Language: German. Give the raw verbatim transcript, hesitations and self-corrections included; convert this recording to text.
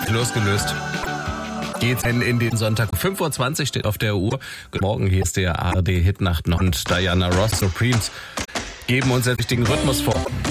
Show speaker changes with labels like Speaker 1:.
Speaker 1: losgelöst. Geht's in, in den Sonntag. fünf Uhr zwanzig steht auf der Uhr. Guten Morgen, hier ist der A R D Hitnacht noch und Diana Ross Supremes geben uns den richtigen Rhythmus vor.